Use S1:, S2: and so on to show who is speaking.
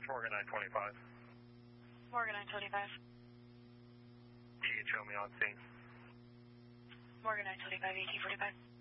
S1: Dispatch, Morgan 925.
S2: Morgan 925.
S1: Can you show me on scene?
S2: Morgan 925, 1845.